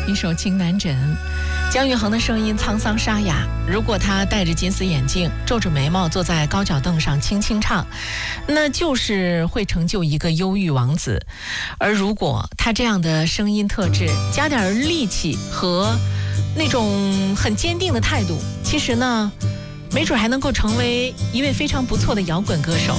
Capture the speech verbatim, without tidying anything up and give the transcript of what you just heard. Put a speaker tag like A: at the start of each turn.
A: 一首《情难枕》。姜育恒的声音沧桑沙哑，如果他戴着金丝眼镜，皱着眉毛，坐在高脚凳上轻轻唱，那就是会成就一个忧郁王子。而如果他这样的声音特质加点力气和那种很坚定的态度，其实呢，没准还能够成为一位非常不错的摇滚歌手。